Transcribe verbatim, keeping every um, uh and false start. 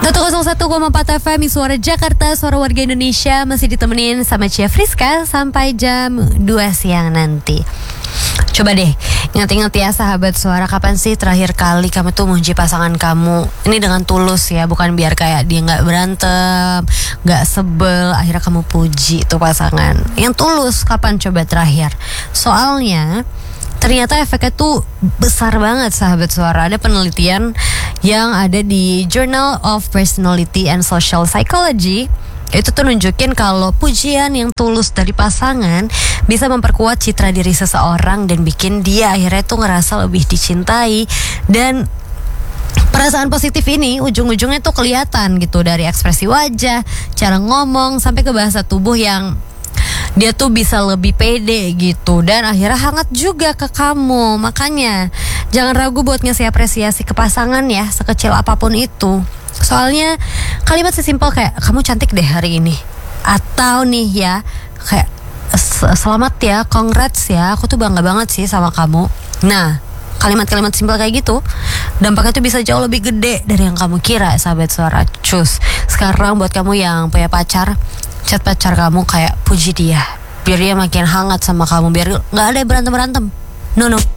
seratus satu koma empat F M Suara Jakarta, suara warga Indonesia. Masih ditemenin sama Cia Friska sampai jam dua siang nanti. Coba deh ingat-ingat ya sahabat suara, kapan sih terakhir kali kamu tuh muji pasangan kamu? Ini dengan tulus ya, bukan biar kayak dia gak berantem, gak sebel, akhirnya kamu puji tuh pasangan. Yang tulus kapan coba terakhir? Soalnya ternyata efeknya tuh besar banget sahabat suara. Ada penelitian yang ada di Journal of Personality and Social Psychology. Itu tuh nunjukin kalau pujian yang tulus dari pasangan bisa memperkuat citra diri seseorang dan bikin dia akhirnya tuh ngerasa lebih dicintai. Dan perasaan positif ini ujung-ujungnya tuh kelihatan gitu dari ekspresi wajah, cara ngomong, sampai ke bahasa tubuh yang dia tuh bisa lebih pede gitu. Dan akhirnya hangat juga ke kamu. Makanya jangan ragu buat ngasih apresiasi ke pasangan ya, sekecil apapun itu. Soalnya kalimat sesimpel kayak kamu cantik deh hari ini, atau nih ya kayak selamat ya, congrats ya, aku tuh bangga banget sih sama kamu. Nah, kalimat-kalimat simpel kayak gitu dampaknya tuh bisa jauh lebih gede dari yang kamu kira sahabat suara. Cus, sekarang buat kamu yang punya pacar, chat pacar kamu kayak puji dia, biar dia makin hangat sama kamu, biar gak ada berantem-berantem. No no